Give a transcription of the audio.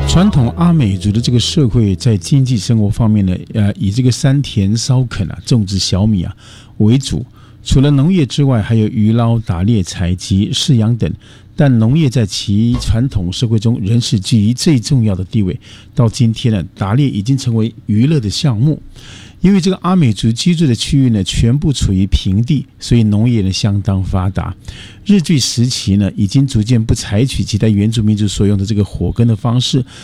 传统阿美族的这个社会在经济生活方面呢，以这个山田烧垦种植小米为主。除了农业之外，还有渔捞、打猎、采集、饲养等。但农业在其传统社会中仍是居于最重要的地位。到今天呢，打猎已经成为娱乐的项目。因为这个阿美族居住的区域呢，全部处于平地，所以农业呢相当发达。日据时期呢，已经逐渐不采取其他原住民族所用的这个火耕的方式，